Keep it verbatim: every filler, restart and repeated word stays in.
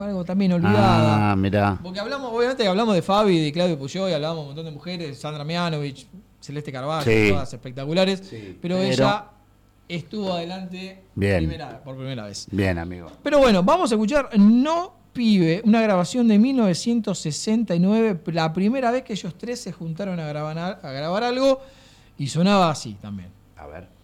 algo también olvidada. Ah, mirá. Porque hablamos, obviamente hablamos de Fabi, de Claudio Puyol, hablamos de un montón de mujeres, Sandra Mianovich, Celeste Carvalho, Sí. todas espectaculares, Sí, pero, pero- ella estuvo adelante Bien. primera- por primera vez. Bien, amigo. Pero bueno, vamos a escuchar No Pibe, una grabación de mil novecientos sesenta y nueve, la primera vez que ellos tres se juntaron a grabar, a grabar algo, y sonaba así también. A ver.